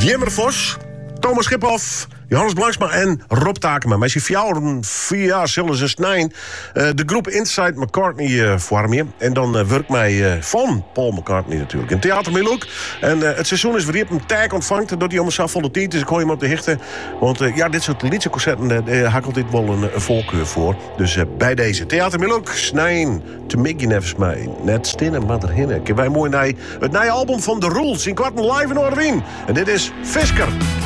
Jimmer Vos, Thomas Schiphoff, Johannes Blanksma en Rob Takema. Met z'n 4 jaar zullen ze snijden. De groep Inside McCartney vormen. En dan werkt mij van Paul McCartney natuurlijk. In Theater Milhoek. En het seizoen is weer een tag ontvangt. Dat hij om mezelf volle tijd. Dus ik gooi hem op de hichten. Want dit soort liedjeconcerten heb ik altijd wel een voorkeur voor. Dus bij deze Theater Milhoek snijden. Te make je nevens mij. Net stinnen maar erheen. Wij mooi naar het nieuwe album van The Rules. In kwarten live in Orwien. En dit is Fisker.